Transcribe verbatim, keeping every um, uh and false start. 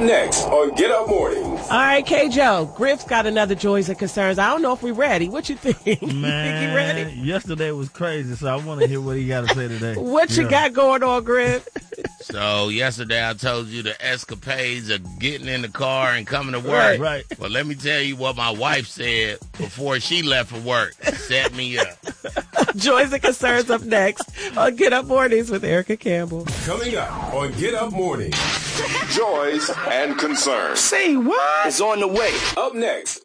next on Get Up Mornings. All right, K. Joe, Griff's got another Joys and Concerns. I don't know if we're ready. What you think? Man, you think he ready? Yesterday was crazy, so I want to hear what he got to say today. What you Yeah. got going on, Griff? So yesterday I told you the escapades of getting in the car and coming to work. Right, right. Well, let me tell you what my wife said before she left for work. Set me up. Joys and Concerns up next on Get Up Mornings with Erica Campbell. Coming up on Get Up Mornings. Joys and Concerns. Say what? Is on the way. Up next